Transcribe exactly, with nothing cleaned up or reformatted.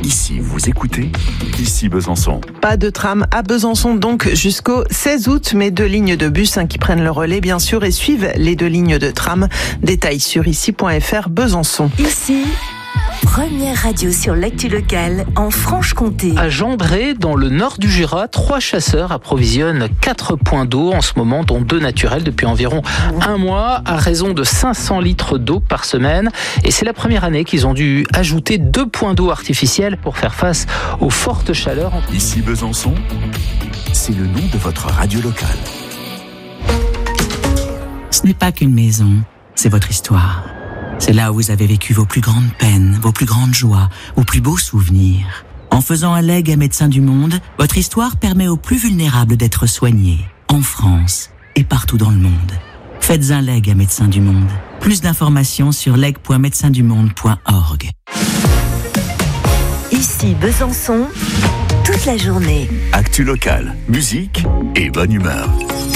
Ici, vous écoutez, ici Besançon. Pas de tram à Besançon donc jusqu'au seize août, mais deux lignes de bus hein, qui prennent le relais bien sûr et suivent les deux lignes de tram. Détails sur ici point f r Besançon. Ici, première radio sur l'actu locale en Franche-Comté. À Gendré, dans le nord du Jura, trois chasseurs approvisionnent quatre points d'eau en ce moment, dont deux naturels depuis environ un mois, à raison de cinq cents litres d'eau par semaine. Et c'est la première année qu'ils ont dû ajouter deux points d'eau artificiels pour faire face aux fortes chaleurs. Ici Besançon, c'est le nom de votre radio locale. Ce n'est pas qu'une maison, c'est votre histoire. C'est là où vous avez vécu vos plus grandes peines, vos plus grandes joies, vos plus beaux souvenirs. En faisant un legs à Médecins du Monde, votre histoire permet aux plus vulnérables d'être soignés, en France et partout dans le monde. Faites un legs à Médecins du Monde. Plus d'informations sur leg point médecins du monde point org. Ici Besançon, toute la journée. Actu locale, musique et bonne humeur.